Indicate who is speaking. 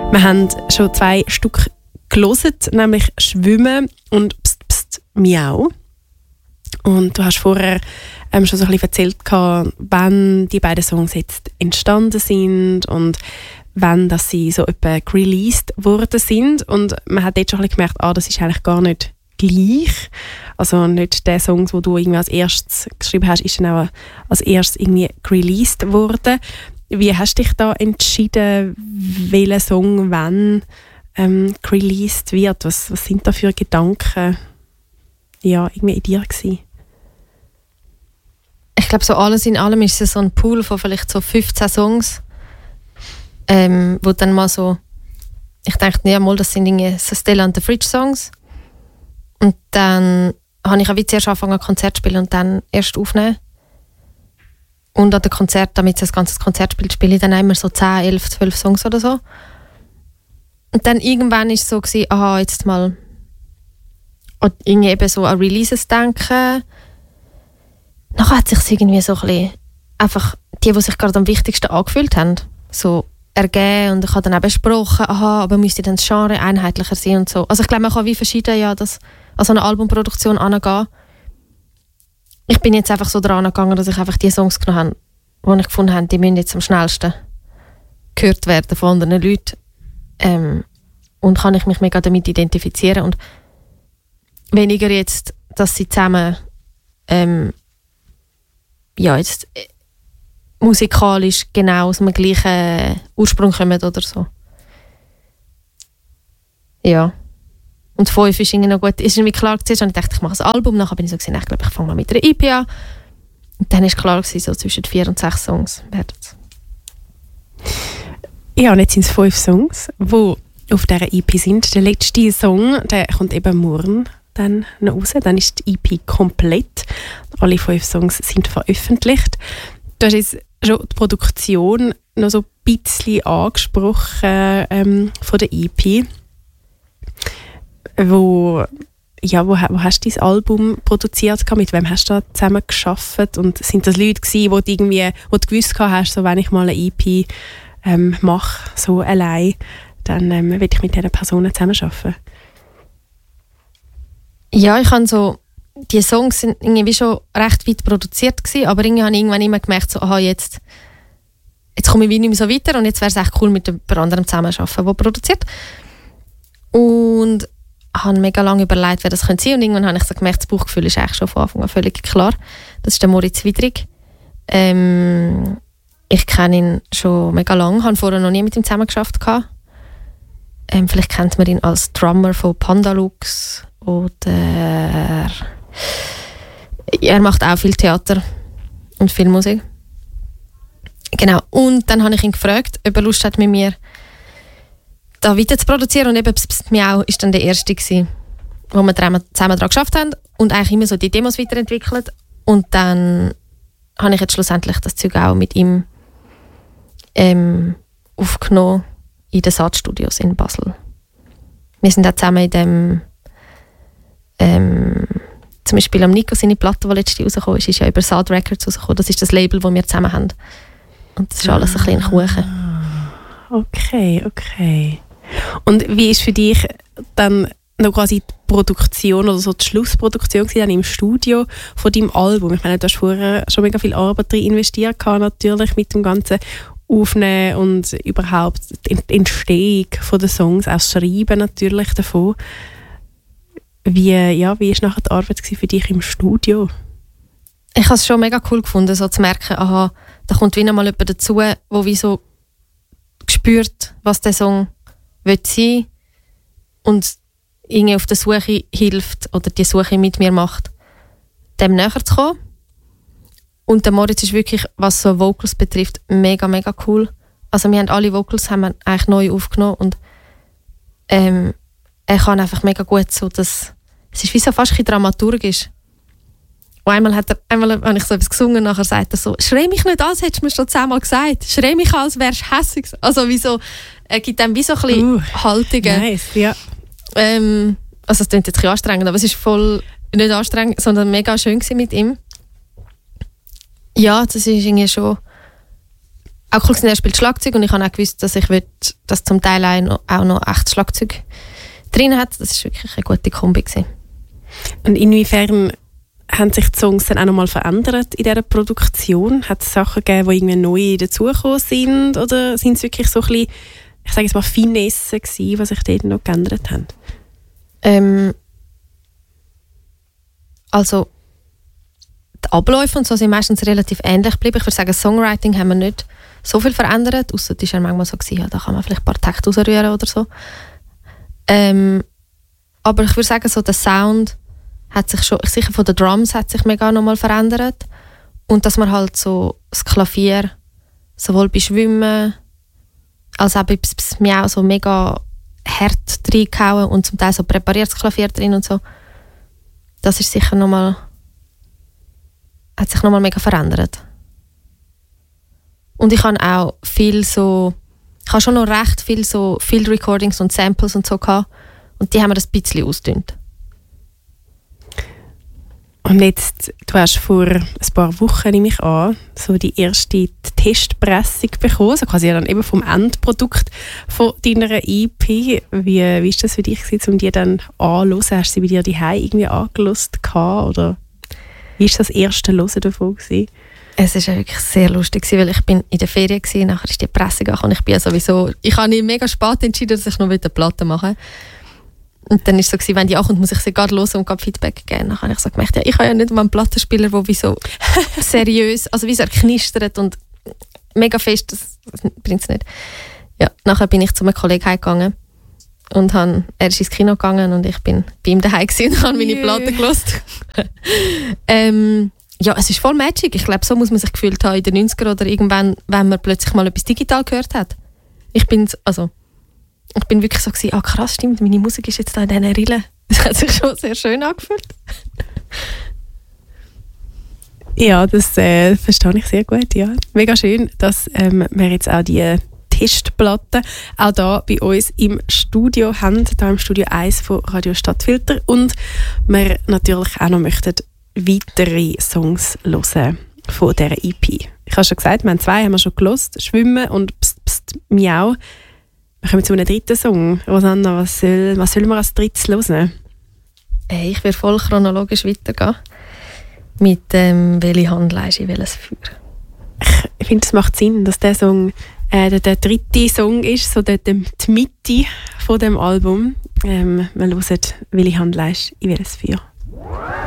Speaker 1: Wir haben schon 2 Stück gehört, nämlich «Schwimmen» und «Pst, pst, miau». Und du hast vorher schon so ein bisschen erzählt, wann die beiden Songs jetzt entstanden sind und wann dass sie so etwa released worden sind. Und man hat jetzt schon ein bisschen gemerkt, das ist eigentlich gar nicht gleich. Also nicht der Song, den du irgendwie als erstes geschrieben hast, ist dann auch als erstes irgendwie released worden. Wie hast du dich da entschieden, welcher Song wann released wird? Was sind da für Gedanken irgendwie in dir gewesen?
Speaker 2: Ich glaube, so alles in allem ist es so ein Pool von vielleicht so 15 Songs, wo dann mal so, ich dachte, ja mal, das sind irgendwie so Stella and the Fridge Songs. Und dann habe ich auch zuerst angefangen, ein Konzert zu spielen und dann erst aufnehmen. Und an dem Konzert, damit ich das ganze Konzert spiele ich dann immer so 10, 11, 12 Songs oder so. Und dann irgendwann war es so, jetzt mal irgendwie eben so an Releases denken. Nachher hat sich irgendwie so ein bisschen einfach die sich gerade am wichtigsten angefühlt haben, so ergeben. Und ich habe dann auch besprochen, aber müsste dann das Genre einheitlicher sein und so. Also ich glaube, man kann wie verschieden das an so eine Albumproduktion angehen. Ich bin jetzt einfach so daran gegangen, dass ich einfach die Songs genommen habe, die ich gefunden habe, die müssen jetzt am schnellsten gehört werden von anderen Leuten. Und kann ich mich mega damit identifizieren. Und weniger jetzt, dass sie zusammen jetzt musikalisch genau aus dem gleichen Ursprung kommen oder so. Ja. Und 5 ist irgendwie noch gut. Ist irgendwie klar gewesen, und ich dachte, ich mache ein Album. Nachher bin ich so gesehen, ich glaube, ich fange mal mit einer EP an. Und dann ist klar gewesen, so zwischen 4 und 6 Songs werden es.
Speaker 1: Ja, und jetzt sind es 5 Songs, die auf dieser EP sind. Der letzte Song, der kommt eben morgen dann noch raus. Dann ist die EP komplett. Alle 5 Songs sind veröffentlicht. Du hast jetzt schon die Produktion noch so ein bisschen angesprochen von der EP. Wo hast du dein Album produziert? Mit wem hast du da zusammen gearbeitet? Und sind das Leute gewesen, wo du gewusst hast, so, wenn ich mal eine EP mache, so allein, dann will ich mit diesen Personen zusammenarbeiten? Ja,
Speaker 2: ich habe so, die Songs sind irgendwie schon recht weit produziert gewesen, aber irgendwie habe ich irgendwann immer gemerkt, so, jetzt komme ich nicht mehr so weiter und jetzt wäre es echt cool, mit jemand anderem zusammenzuarbeiten, der produziert. Und habe mega lange überlegt, wer das sein könnte. Und irgendwann habe ich so gemerkt, das Bauchgefühl ist eigentlich schon von Anfang an völlig klar. Das ist der Moritz Widrig. Ich kenne ihn schon mega lange, habe vorher noch nie mit ihm zusammengearbeitet. Vielleicht kennt man ihn als Drummer von Pandalux oder er macht auch viel Theater und viel Musik. Genau. Und dann habe ich ihn gefragt, ob er Lust hat, mit mir da weiter zu produzieren, und eben «Pst, miau» ist dann der erste gewesen, wo wir zusammen daran geschafft haben und eigentlich immer so die Demos weiterentwickelt. Und dann habe ich jetzt schlussendlich das Zeug auch mit ihm aufgenommen in den Saatstudios in Basel. Wir sind auch zusammen in dem zum Beispiel am Nico seine Platte, die letzte rausgekommen ist ja über Saat Records rausgekommen. Das ist das Label, das wir zusammen haben. Und das ist alles ein bisschen Kuchen.
Speaker 1: Okay. Und wie ist für dich dann noch quasi die Produktion oder so die Schlussproduktion dann im Studio von deinem Album? Ich meine, du hast vorher schon mega viel Arbeit drin investiert, natürlich mit dem ganzen Aufnehmen und überhaupt die Entstehung von den Songs, auch das Schreiben natürlich davon. Wie ist nachher die Arbeit für dich im Studio?
Speaker 2: Ich habe es schon mega cool gefunden, so zu merken, da kommt wieder mal jemand dazu, der wie so spürt, was der Song sein will und irgendwie auf der Suche hilft oder die Suche mit mir macht, dem näher zu kommen. Und der Moritz ist wirklich, was so Vocals betrifft, mega, mega cool. Also wir haben alle Vocals eigentlich neu aufgenommen und er kann einfach mega gut so, dass es ist wie so fast ein bisschen dramaturgisch. Und einmal habe ich so etwas gesungen, nachher sagt er so, schrei mich nicht an, das hättest du mir schon 10-mal gesagt. Schrei mich an, als wärst du hässig. Also wie so, er gibt einem wie so ein bisschen Haltungen.
Speaker 1: Nice, ja.
Speaker 2: Also es klingt jetzt ein bisschen anstrengend, aber es ist voll nicht anstrengend, sondern mega schön mit ihm. Ja, das ist irgendwie schon auch cool gewesen, er spielt Schlagzeug und ich habe auch gewusst, dass ich will, dass zum Teil auch noch echtes Schlagzeug drin hat. Das war wirklich eine gute Kombi gewesen.
Speaker 1: Und inwiefern haben sich die Songs dann auch nochmal verändert in dieser Produktion? Hat es Sachen gegeben, die irgendwie neu dazugekommen sind? Oder sind es wirklich so ein bisschen, ich sage jetzt mal, Finessen gewesen, die sich dort noch geändert haben?
Speaker 2: Also die Abläufe und so sind meistens relativ ähnlich geblieben. Ich würde sagen, Songwriting haben wir nicht so viel verändert, ausser es war ja manchmal so gewesen, ja, da kann man vielleicht ein paar Takte rausrühren oder so. Aber ich würde sagen, so der Sound hat sich schon, sicher von den Drums hat sich mega nochmal verändert. Und dass man halt so das Klavier sowohl bei Schwimmen als auch bei Miau so mega hart reingehauen und zum Teil so präpariertes Klavier drin und so. Das ist sicher nochmal, hat sich nochmal mega verändert. Und ich habe auch viel so, ich habe schon noch recht viel so Field Recordings und Samples und so gehabt. Und die haben wir ein bisschen ausgedünnt.
Speaker 1: Und jetzt, du hast vor ein paar Wochen, nehme ich an, so die erste Testpressung bekommen, so quasi dann eben vom Endprodukt von deiner EP. Wie ist das für dich, um die dann anzuhören? Hast du sie bei dir daheim irgendwie angehört oder wie war das erste Hören davon gewesen?
Speaker 2: Es war wirklich sehr lustig, weil ich bin in der Ferien war, nachher ist die Presse gegangen und ich habe mich mega spät entschieden, dass ich noch eine Platte machen will. Und dann war es so, wenn die ankommt, muss ich sie gerade hören und gerade Feedback geben. Dann habe ich so gemerkt, ja, ich habe ja nicht mal einen Plattenspieler, der wie so seriös, also wie so knistert und mega fest, das bringt es nicht. Ja, nachher bin ich zu einem Kollegen heimgegangen und er ist ins Kino gegangen und ich bin bei ihm daheim und habe meine Platte gehört. Ja, es ist voll magic. Ich glaube, so muss man sich gefühlt haben in den 90er oder irgendwann, wenn man plötzlich mal etwas digital gehört hat. Ich bin wirklich so gewesen, krass, stimmt, meine Musik ist jetzt da in diesen Rillen. Das hat sich schon sehr schön angefühlt.
Speaker 1: Ja, das verstehe ich sehr gut, ja. Mega schön, dass wir jetzt auch die Testplatten auch da bei uns im Studio haben, da im Studio 1 von Radio Stadtfilter, und wir natürlich auch noch möchten weitere Songs hören von dieser EP. Ich habe schon gesagt, wir haben 2 haben wir schon gehört, Schwimmen und Psst, Psst, Miau. Wir kommen zu einem dritten Song. Rosanna, was sollen wir als drittes hören?
Speaker 2: Ich werde voll chronologisch weitergehen. Mit dem «Welche Hand leist in welches Feuer».
Speaker 1: Ich finde, es macht Sinn, dass der Song der dritte Song ist, so die Mitte von dem Album. Wir hören «Welche Hand leist in welches Feuer».